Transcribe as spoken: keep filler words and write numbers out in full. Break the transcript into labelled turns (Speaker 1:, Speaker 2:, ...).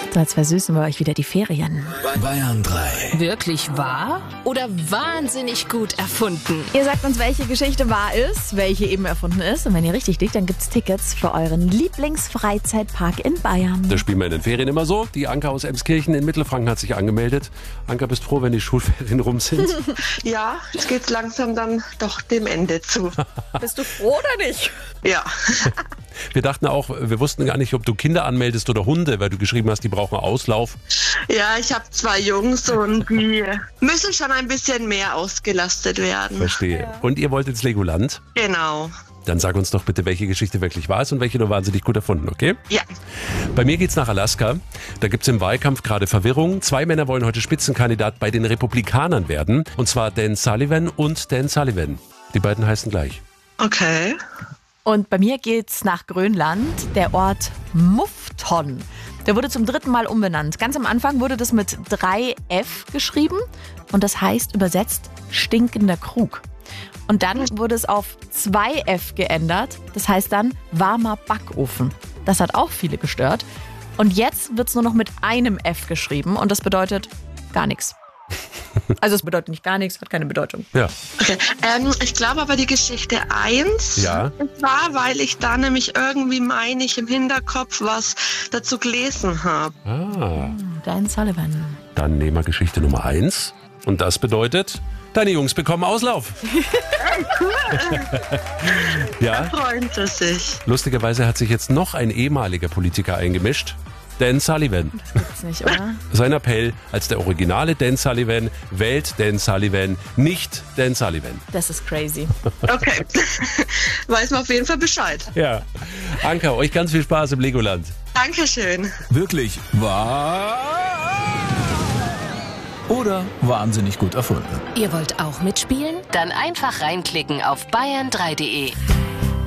Speaker 1: So, als versüßen wir euch wieder die Ferien.
Speaker 2: Bayern drei.
Speaker 3: Wirklich wahr oder wahnsinnig gut erfunden?
Speaker 1: Ihr sagt uns, welche Geschichte wahr ist, welche eben erfunden ist. Und wenn ihr richtig liegt, dann gibt's Tickets für euren Lieblingsfreizeitpark in Bayern.
Speaker 4: Das spielen wir in den Ferien immer so. Die Anka aus Emskirchen in Mittelfranken hat sich angemeldet. Anka, bist froh, wenn die Schulferien rum sind?
Speaker 5: Ja, jetzt geht's langsam dann doch dem Ende zu.
Speaker 1: Bist du froh oder nicht?
Speaker 5: Ja.
Speaker 4: Wir dachten auch, wir wussten gar nicht, ob du Kinder anmeldest oder Hunde, weil du geschrieben hast, die brauchen Auslauf.
Speaker 5: Ja, ich habe zwei Jungs und die müssen schon ein bisschen mehr ausgelastet werden.
Speaker 4: Verstehe. Ja. Und ihr wollt ins Legoland?
Speaker 5: Genau.
Speaker 4: Dann sag uns doch bitte, welche Geschichte wirklich wahr ist und welche du wahnsinnig gut erfunden, okay?
Speaker 5: Ja.
Speaker 4: Bei mir geht's nach Alaska. Da gibt's im Wahlkampf gerade Verwirrung. Zwei Männer wollen heute Spitzenkandidat bei den Republikanern werden. Und zwar Dan Sullivan und Dan Sullivan. Die beiden heißen gleich.
Speaker 5: Okay.
Speaker 1: Und bei mir geht's nach Grönland, der Ort Mufton. Der wurde zum dritten Mal umbenannt. Ganz am Anfang wurde das mit drei F geschrieben und das heißt übersetzt stinkender Krug. Und dann wurde es auf zwei F geändert, das heißt dann warmer Backofen. Das hat auch viele gestört. Und jetzt wird's nur noch mit einem F geschrieben und das bedeutet gar nichts. Also es bedeutet nicht gar nichts, hat keine Bedeutung.
Speaker 4: Ja.
Speaker 5: Okay. Ähm, ich glaube aber die Geschichte eins
Speaker 4: Ja.
Speaker 5: war, weil ich da nämlich irgendwie, meine ich, im Hinterkopf was dazu gelesen habe.
Speaker 4: Ah.
Speaker 1: Dan Sullivan.
Speaker 4: Dann nehmen wir Geschichte Nummer eins. Und das bedeutet, deine Jungs bekommen Auslauf. Ja.
Speaker 5: Freut es sich.
Speaker 4: Lustigerweise hat sich jetzt noch ein ehemaliger Politiker eingemischt. Dan Sullivan.
Speaker 1: Das gibt's nicht, oder?
Speaker 4: Sein Appell als der originale Dan Sullivan: wählt Dan Sullivan, nicht Dan Sullivan.
Speaker 1: Das ist crazy.
Speaker 5: Okay. Weiß man auf jeden Fall Bescheid.
Speaker 4: Ja. Anka, euch ganz viel Spaß im Legoland.
Speaker 5: Dankeschön.
Speaker 2: Wirklich wahr oder wahnsinnig gut erfunden?
Speaker 3: Ihr wollt auch mitspielen? Dann einfach reinklicken auf bayern drei punkt de.